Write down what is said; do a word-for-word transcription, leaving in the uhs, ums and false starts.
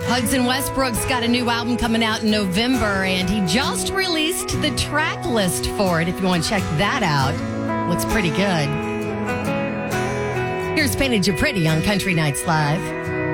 Hudson Westbrook's got a new album coming out in November, and he just released the track list for it. If you want to check that out, looks pretty good. Here's Painted You Pretty on Country Nights Live.